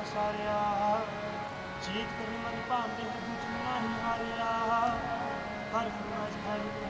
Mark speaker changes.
Speaker 1: ਸਾਰਿਆ ਜੀਤ ਕਰੀ ਮਨ ਭਾਂਦੇ ਹਰ ਦੁਚ ਨਾਹੀ ਹਾਰਿਆ ਹਰ ਫਰਮਾਇਸ਼ ਖਾਲੀ